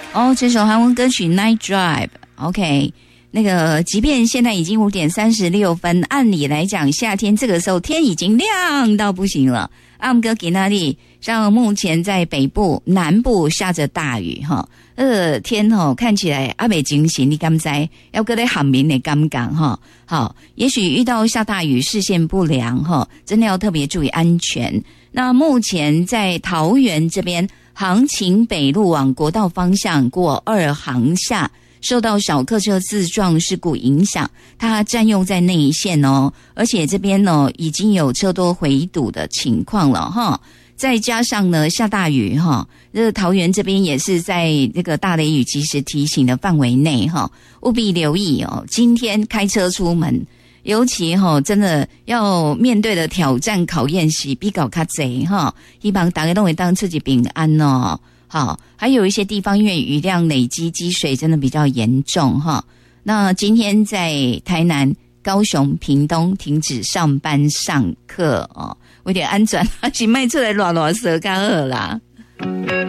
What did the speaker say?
哦，这首韩文歌曲《Night Drive》，OK。那个，即便现在已经5点36分，按理来讲，夏天这个时候天已经亮到不行了。阿姆哥给那里，像目前在北部、南部下着大雨哈，天看起来阿北惊醒，你敢知？要搁在喊明的敢讲哈？好，也许遇到下大雨，视线不良哈，真的要特别注意安全。那目前在桃园这边，杭琴北路往国道方向过2航下。受到小客车自撞事故影响，它占用在那一线哦，而且这边呢已经有车多回堵的情况了哈。再加上呢下大雨哈，这个桃园这边也是在这个大雷雨及时提醒的范围内哈，务必留意哦。今天开车出门，尤其真的要面对的挑战考验是比较较多哈，希望大家都会当自己平安哦。好，还有一些地方因为雨量累积积水真的比较严重哈。那今天在台南、高雄、屏东停止上班上课哦，为了安全还是卖出来乱蛇较好啦。